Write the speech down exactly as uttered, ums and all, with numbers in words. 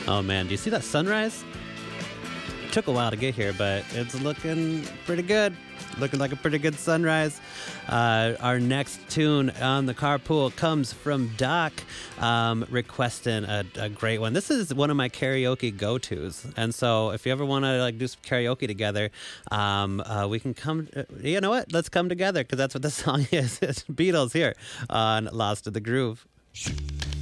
Oh man, do you see that sunrise? Took a while to get here, but it's looking pretty good. Looking like a pretty good sunrise. Uh, our next tune on the carpool comes from Doc, um, requesting a, a great one. This is one of my karaoke go-tos, and so if you ever want to like do some karaoke together, um, uh, we can come. Uh, you know what? Let's come together because that's what the song is. It's Beatles here on Lost in the Groove.